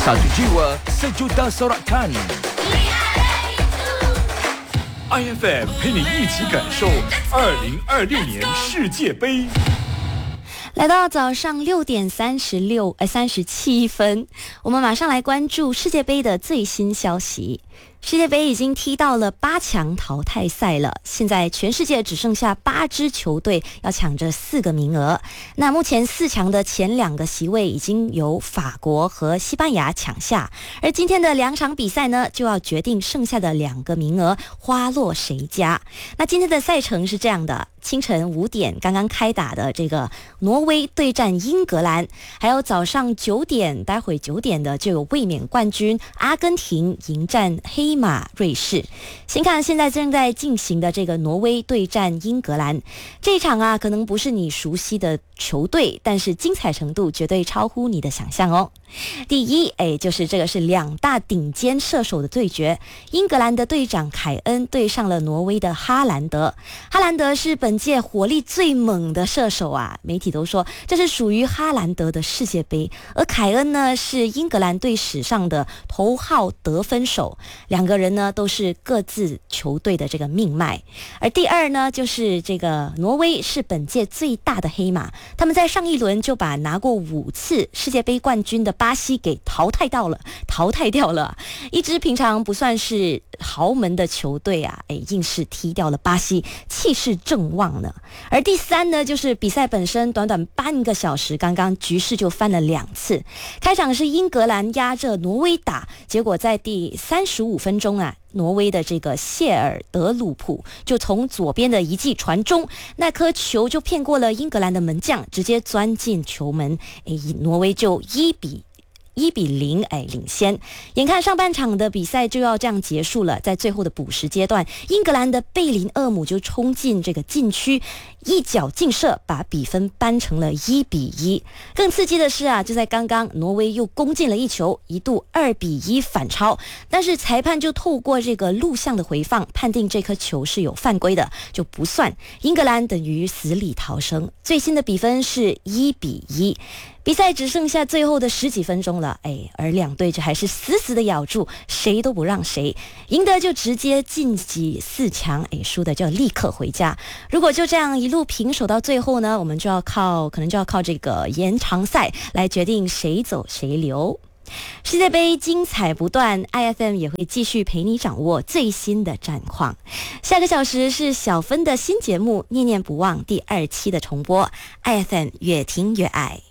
Satu jiwa, sejuta sorakan. IFM 陪你一起感受2026年世界杯。 来到早上6:37分，我们马上来关注世界杯的最新消息。世界杯已经踢到了8强淘汰赛了，现在全世界只剩下8支球队要抢着4个名额。那目前4强的前2个席位已经由法国和西班牙抢下，而今天的2场比赛呢，就要决定剩下的2个名额花落谁家。那今天的赛程是这样的：清晨5点刚刚开打的这个挪威对战英格兰，还有早上9点，待会9点的就有卫冕冠军阿根廷迎战黑马瑞士。先看现在正在进行的这个挪威对战英格兰这一场啊，可能不是你熟悉的球队，但是精彩程度绝对超乎你的想象哦。第一，就是这个是2大顶尖射手的对决，英格兰的队长凯恩对上了挪威的哈兰德。哈兰德是本届火力最猛的射手啊，媒体都说这是属于哈兰德的世界杯，而凯恩呢是英格兰队史上的头号得分手，两个人呢都是各自球队的这个命脉。而第二呢，就是这个挪威是本届最大的黑马，他们在上一轮就把拿过5次世界杯冠军的巴西给淘汰掉了。一支平常不算是豪门的球队啊，硬是踢掉了巴西，气势正旺呢。而第三呢，就是比赛本身短短半个小时，刚刚局势就翻了2次。开场是英格兰压着挪威打，结果在第35分钟啊，挪威的这个谢尔德鲁普就从左边的一记传中，那颗球就骗过了英格兰的门将，直接钻进球门，挪威就1比0领先。眼看上半场的比赛就要这样结束了，在最后的补时阶段，英格兰的贝林厄姆就冲进这个禁区，一脚劲射把比分扳成了1比1。更刺激的是啊，就在刚刚挪威又攻进了一球，一度2比1反超，但是裁判就透过这个录像的回放判定这颗球是有犯规的，就不算。英格兰等于死里逃生，最新的比分是1比1。比赛只剩下最后的10几分钟了，而两队这还是死死的咬住，谁都不让谁，赢得就直接晋级4强，输的就立刻回家。如果就这样一路平手到最后呢，我们可能就要靠这个延长赛来决定谁走谁留。世界杯精彩不断， IFM 也会继续陪你掌握最新的战况。下个小时是小芬的新节目《念念不忘》第2期的重播， IFM 越听越爱。